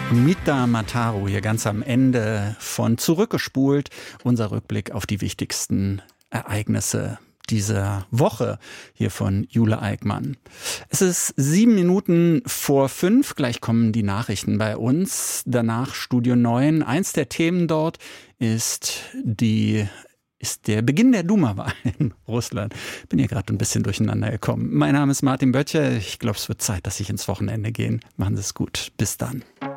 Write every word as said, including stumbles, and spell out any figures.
Mita Mataru hier ganz am Ende von Zurückgespult. Unser Rückblick auf die wichtigsten Ereignisse dieser Woche hier von Jule Eickmann. Es ist sieben Minuten vor fünf. Gleich kommen die Nachrichten bei uns. Danach Studio neun. Eins der Themen dort ist die ist der Beginn der Duma-Wahl in Russland. Bin hier gerade ein bisschen durcheinander gekommen. Mein Name ist Martin Böttcher. Ich glaube, es wird Zeit, dass ich ins Wochenende gehe. Machen Sie es gut. Bis dann.